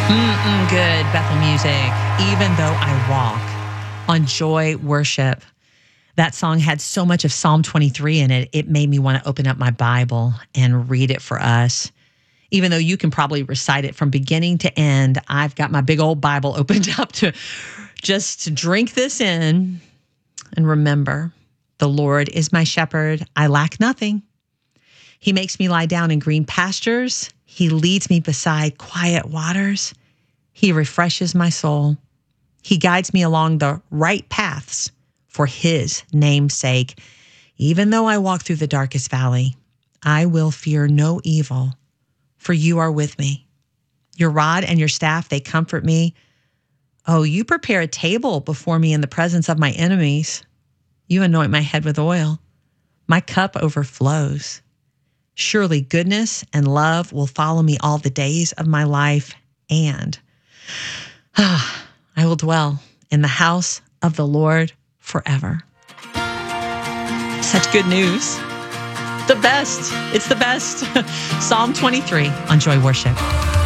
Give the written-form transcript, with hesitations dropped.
Good Bethel music. Even though I walk on Joy Worship. That song had so much of Psalm 23 in it. It made me want to open up my Bible and read it for us. Even though you can probably recite it from beginning to end, I've got my big old Bible opened up to just drink this in and remember, the Lord is my shepherd. I lack nothing. He makes me lie down in green pastures. He leads me beside quiet waters. He refreshes my soul. He guides me along the right paths for his name's sake. Even though I walk through the darkest valley, I will fear no evil, for you are with me. Your rod and your staff, they comfort me. Oh, you prepare a table before me in the presence of my enemies. You anoint my head with oil. My cup overflows. Surely goodness and love will follow me all the days of my life, and I will dwell in the house of the Lord forever. Such good news. The best. It's the best. Psalm 23 on Joy Worship.